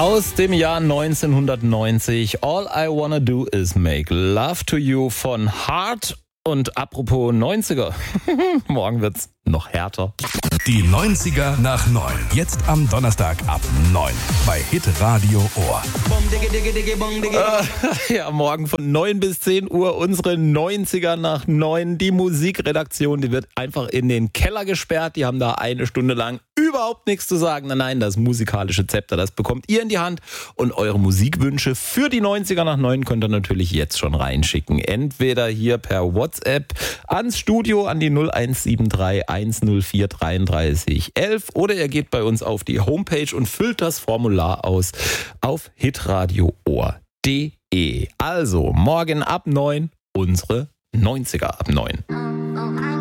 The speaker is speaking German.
Aus dem Jahr 1990, All I Wanna Do Is Make Love to You von Heart. Und apropos 90er, morgen wird's noch härter. Die 90er nach 9. Jetzt am Donnerstag ab 9 bei Hitradio Ohr. Ja, morgen von 9 bis 10 Uhr unsere 90er nach 9. Die Musikredaktion, die wird einfach in den Keller gesperrt. Die haben da eine Stunde lang überhaupt nichts zu sagen. Nein, das musikalische Zepter, das bekommt ihr in die Hand. Und eure Musikwünsche für die 90er nach 9 könnt ihr natürlich jetzt schon reinschicken. Entweder hier per WhatsApp ans Studio an die 0173 104 33 11 oder ihr geht bei uns auf die Homepage und füllt das Formular aus auf hitradioohr.de. Also morgen ab 9 unsere 90er ab 9.